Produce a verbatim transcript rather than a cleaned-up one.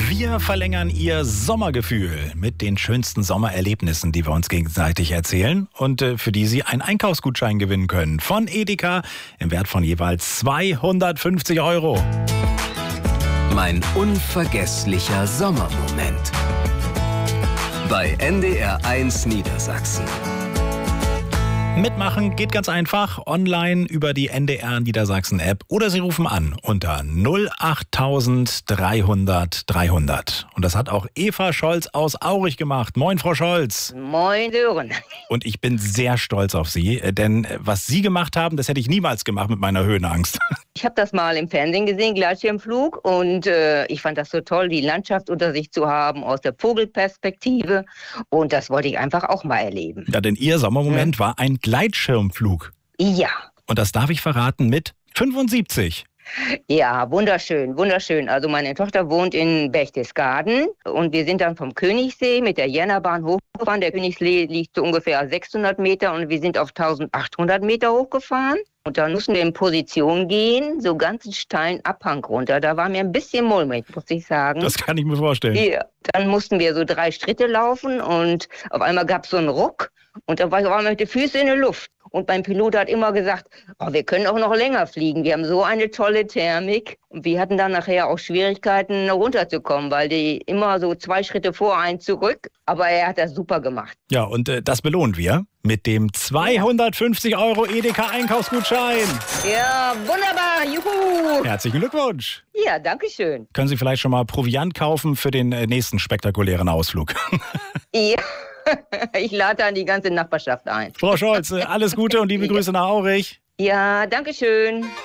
Wir verlängern Ihr Sommergefühl mit den schönsten Sommererlebnissen, die wir uns gegenseitig erzählen und äh, für die Sie einen Einkaufsgutschein gewinnen können. Von Edeka im Wert von jeweils zweihundertfünfzig Euro. Mein unvergesslicher Sommermoment. Bei N D R eins Niedersachsen. Mitmachen geht ganz einfach, online über die N D R Niedersachsen App oder Sie rufen an unter null acht dreihundert dreihundert. Und das hat auch Eva Scholz aus Aurich gemacht. Moin, Frau Scholz. Moin, Sören. Und ich bin sehr stolz auf Sie, denn was Sie gemacht haben, das hätte ich niemals gemacht mit meiner Höhenangst. Ich habe das mal im Fernsehen gesehen, Gleitschirmflug, und äh, ich fand das so toll, die Landschaft unter sich zu haben, aus der Vogelperspektive. Und das wollte ich einfach auch mal erleben. Ja, denn Ihr Sommermoment hm? war ein Gleitschirmflug. Ja. Und das darf ich verraten mit fünfundsiebzig. Ja, wunderschön, wunderschön. Also meine Tochter wohnt in Berchtesgaden und wir sind dann vom Königssee mit der Jännerbahn hochgefahren. Der Königssee liegt so ungefähr sechshundert Meter und wir sind auf eintausendachthundert Meter hochgefahren. Und dann mussten wir in Position gehen, so ganz einen steilen Abhang runter. Da war mir ein bisschen mulmig, muss ich sagen. Das kann ich mir vorstellen. Ja. Dann mussten wir so drei Schritte laufen und auf einmal gab es so einen Ruck und da waren wir mit den Füßen in der Luft. Und mein Pilot hat immer gesagt, oh, wir können auch noch länger fliegen. Wir haben so eine tolle Thermik. Und wir hatten dann nachher auch Schwierigkeiten, runterzukommen, weil die immer so zwei Schritte vor, einen zurück. Aber er hat das super gemacht. Ja, und äh, das belohnen wir mit dem zweihundertfünfzig Euro Edeka Einkaufsgutschein. Ja, wunderbar. Juhu. Herzlichen Glückwunsch. Ja, danke schön. Können Sie vielleicht schon mal Proviant kaufen für den äh, nächsten spektakulären Ausflug? Ja. Ich lade dann die ganze Nachbarschaft ein. Frau Scholz, alles Gute und liebe Grüße nach Aurich. Ja, danke schön.